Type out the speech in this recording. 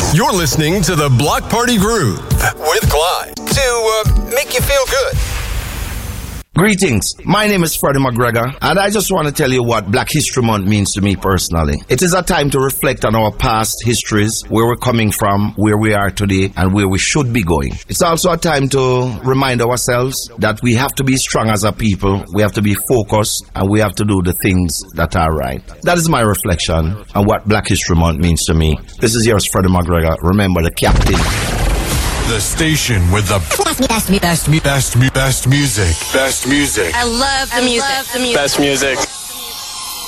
You're listening to the Block Party Groove with Clyde to make you feel good. Greetings, my name is Freddie McGregor, and I just want to tell you what Black History Month means to me personally. It is a time to reflect on our past histories, where we're coming from, where we are today, and where we should be going. It's also a time to remind ourselves that we have to be strong as a people, we have to be focused, and we have to do the things that are right. That is my reflection on what Black History Month means to me. This is yours, Freddie McGregor. Remember, the captain. The station with the best music. Best music. I love the music. Best music.